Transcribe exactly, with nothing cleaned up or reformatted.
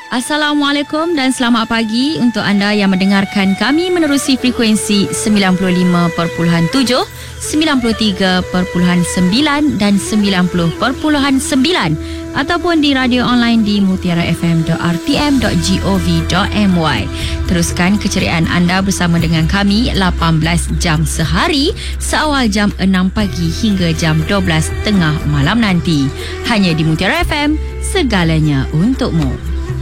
Assalamualaikum dan selamat pagi untuk anda yang mendengarkan kami menerusi frekuensi sembilan puluh lima perpuluhan tujuh, sembilan puluh tiga perpuluhan sembilan dan sembilan puluh perpuluhan sembilan ataupun di radio online di mutiara f m dot r t m dot gov dot m y. Teruskan keceriaan anda bersama dengan kami lapan belas jam sehari seawal jam enam pagi hingga jam dua belas tengah malam nanti. Hanya di Mutiara F M, segalanya untukmu.